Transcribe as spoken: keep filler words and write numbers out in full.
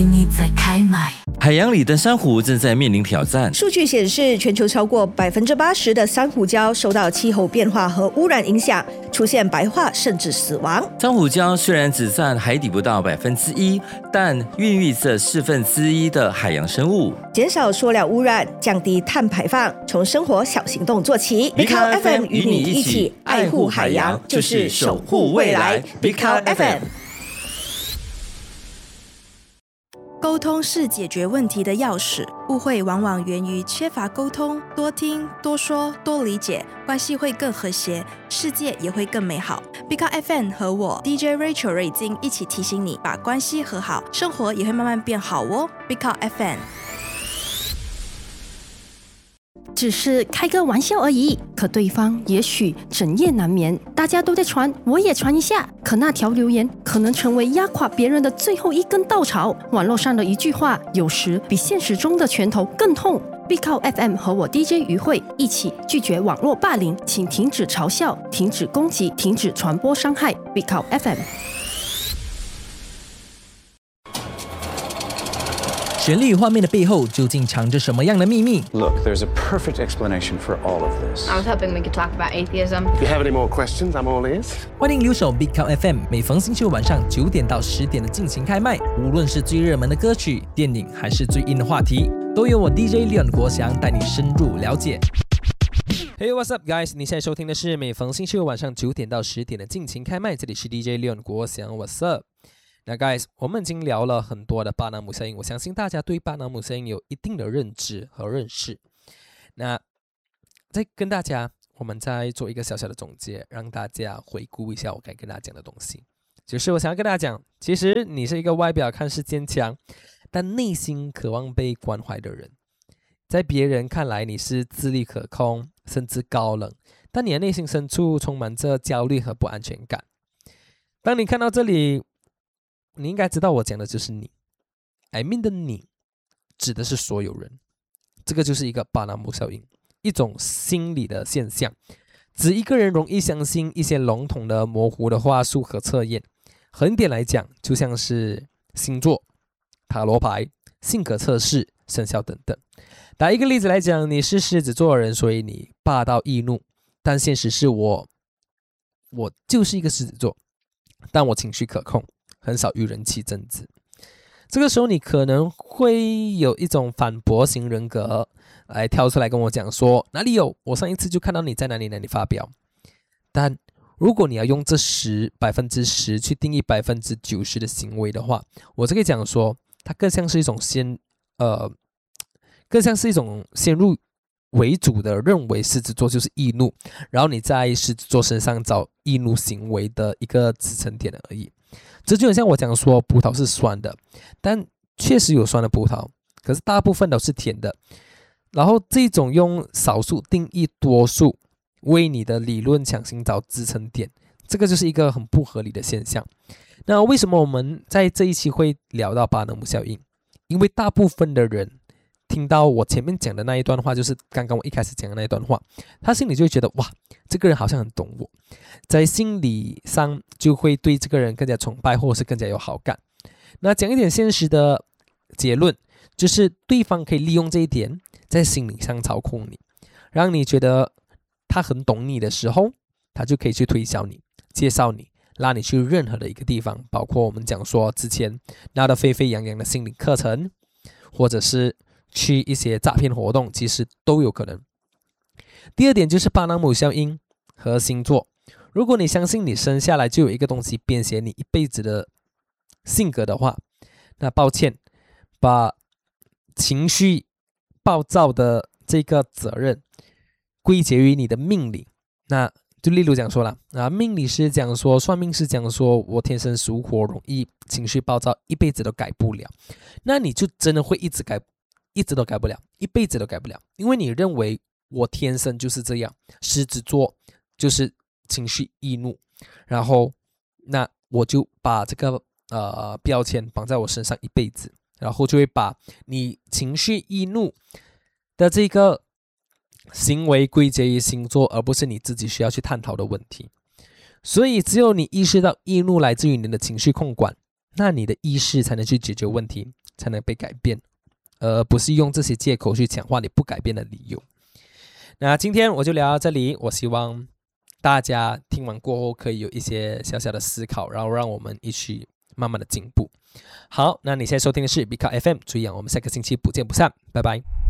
你在开麦。 海洋里的珊瑚正在面临挑战。 数据显示，全球超过百分之八十的珊瑚礁受到气候变化和污染影响，出现白化甚至死亡。 珊瑚礁虽然只占海底不到百分之一，但孕育着四分之一的海洋生物。 减少塑料污染，降低碳排放，从生活小行动做起。 Big Cow F M 与你一起爱护海洋，就是守护未来。Big Cow F M。 沟通是解决问题的钥匙，误会往往源于缺乏沟通，多听、多说、多理解，关系会更和谐，世界也会更美好。Big Cow F M 和我 D J Rachel 瑞金一起提醒你，把关系和好，生活也会慢慢变好哦。Big Cow F M。 只是开个玩笑而已，可对方也许整夜难眠。大家都在传，我也传一下。可那条留言可能成为压垮别人的最后一根稻草。网络上的一句话，有时比现实中的拳头更痛。Big Cow F M 和我 D J 于慧一起拒绝网络霸凌，请停止嘲笑，停止攻击，停止传播伤害。Big Cow F M。 旋律与画面的背后究竟藏着什么样的秘密？ Look, there's a perfect explanation for all of this. I was hoping we could talk about atheism. If you have any more questions, I'm all ears. 欢迎留守 Big Cow F M， 每逢星期五晚上九点到十点的尽情开麦。无论是最热门的歌曲、电影，还是最硬的话题，都由我 D J Leon 国祥带你深入了解。Hey, what's up, guys？ 你现在收听的是每逢星期五晚上九点到十点的尽情开麦，这里是 D J Leon 国祥 ，What's up？那 guys， 我们已经聊了很多的巴纳姆效应，我相信大家对巴纳姆效应有一定的认知和认识。那再跟大家，我们再做一个小小的总结，让大家回顾一下我该跟大家讲的东西。就是我想要跟大家讲，其实你是一个外表看似坚强，但内心渴望被关怀的人。在别人看来，你是自力可控，甚至高冷，但你的内心深处充满着焦虑和不安全感。当你看到这里，你应该知道我讲的就是你 I mean 的你指的是所有人。这个就是一个巴纳姆效应，一种心理的现象，指一个人容易相信一些笼统的模糊的话术和测验。横点来讲，就像是星座、塔罗牌、性格测试、生肖等等。打一个例子来讲，你是狮子座的人，所以你霸道易怒，但现实是我我就是一个狮子座，但我情绪可控，很少与人起争执。这个时候你可能会有一种反驳型人格来跳出来跟我讲说，哪里有，我上一次就看到你在哪里哪里发表。但如果你要用这十百分之十去定义百分之九十的行为的话，我就可以讲说，它更像是一种先呃，更像是一种先入为主的认为狮子座就是易怒，然后你在狮子座身上找易怒行为的一个支撑点而已。这就很像我讲说葡萄是酸的，但确实有酸的葡萄，可是大部分都是甜的。然后这种用少数定义多数，为你的理论强行找支撑点，这个就是一个很不合理的现象。那为什么我们在这一期会聊到巴纳姆效应？因为大部分的人听到我前面讲的那一段话，就是刚刚我一开始讲的那一段话，他心里就会觉得哇，这个人好像很懂我，在心理上就会对这个人更加崇拜，或者是更加有好感。那讲一点现实的结论，就是对方可以利用这一点，在心理上操控你，让你觉得他很懂你的时候，他就可以去推销你，介绍你，拉你去任何的一个地方，包括我们讲说之前闹得沸沸扬扬的心理课程，或者是去一些诈骗活动，其实都有可能。第二点就是巴纳姆效应和星座。如果你相信你生下来就有一个东西编写你一辈子的性格的话，那抱歉，把情绪暴躁的这个责任归结于你的命理。那就例如讲说了啊，命理师讲说，算命师讲说我天生属火，容易情绪暴躁，一辈子都改不了。那你就真的会一直改，一直都改不了，一辈子都改不了，因为你认为我天生就是这样，狮子座就是情绪易怒，然后那我就把这个呃标签绑在我身上一辈子，然后就会把你情绪易怒的这个行为归结于星座，而不是你自己需要去探讨的问题。所以只有你意识到易怒来自于你的情绪控管，那你的意识才能去解决问题， 才能被改变，而不是用这些借口去强化你不改变的理由。那今天我就聊到这里，我希望大家听完过后可以有一些小小的思考，然后让我们一起慢慢的进步。好，那你现在收听的是 B 卡 F M， 注意啊，我们下个星期不见不散，拜拜。